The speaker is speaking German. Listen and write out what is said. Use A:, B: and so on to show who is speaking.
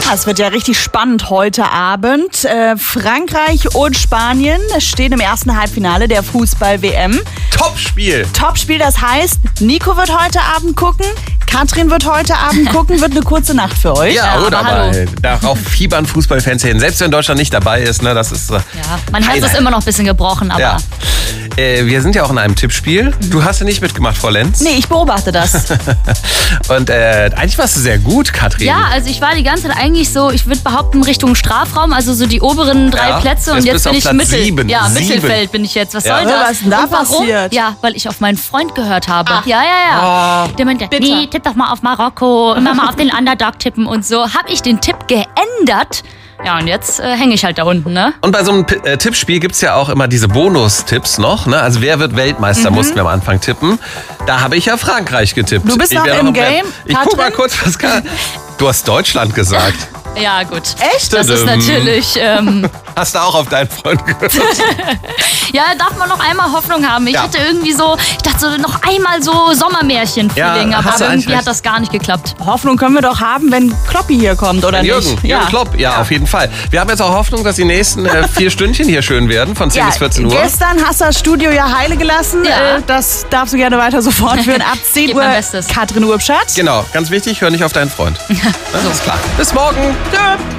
A: Es wird ja richtig spannend heute Abend. Frankreich und Spanien stehen im ersten Halbfinale der Fußball-WM.
B: Topspiel.
A: Topspiel, das heißt, Nico wird heute Abend gucken, Katrin wird heute Abend gucken, wird eine kurze Nacht für euch.
B: Ja, gut, aber darauf fiebern Fußballfans hin. Selbst wenn Deutschland nicht dabei ist, ne, das ist...
C: Ja, mein Herz ist immer noch ein bisschen gebrochen, aber...
B: Ja. Wir sind ja auch in einem Tippspiel. Du hast ja nicht mitgemacht, Frau Lenz.
A: Nee, ich beobachte das.
B: Und eigentlich warst du sehr gut, Katrin.
C: Ja, also ich war die ganze Zeit eigentlich so, ich würde behaupten, Richtung Strafraum, also so die oberen 3 Plätze. Und jetzt bin ich Mittelfeld bin ich jetzt. Was soll das?
A: Was ist denn da passiert?
C: Ja, weil ich auf meinen Freund gehört habe. Ja. Der meinte, nee, tipp doch mal auf Marokko, immer mal auf den Underdog tippen und so. Habe ich den Tipp geändert. Ja, und jetzt hänge ich halt da unten, ne?
B: Und bei so einem Tippspiel gibt es ja auch immer diese Bonus-Tipps noch, ne? Also wer wird Weltmeister, mussten wir am Anfang tippen. Da habe ich ja Frankreich getippt.
A: Du bist noch im Game,
B: Ich guck mal kurz, was kann... Du hast Deutschland gesagt.
C: Ja, gut.
A: Echt?
C: Das ist natürlich...
B: Hast du auch auf deinen Freund gehört?
C: Ja, darf man noch einmal Hoffnung haben. Ich hatte irgendwie so, ich dachte so noch einmal so Sommermärchen-Feeling, aber irgendwie hat das gar nicht geklappt.
A: Hoffnung können wir doch haben, wenn Kloppi hier kommt, oder nicht?
B: Jürgen Klopp, ja, auf jeden Fall. Wir haben jetzt auch Hoffnung, dass die nächsten 4 Stündchen hier schön werden, von 10 bis 14 Uhr.
A: Gestern hast du das Studio ja heile gelassen.
C: Ja.
A: Das darfst du gerne weiter so fortführen. Ab 10 Uhr Katrin Urbschat.
B: Genau, ganz wichtig, hör nicht auf deinen Freund. Das ist klar. Bis morgen.
A: Tschö.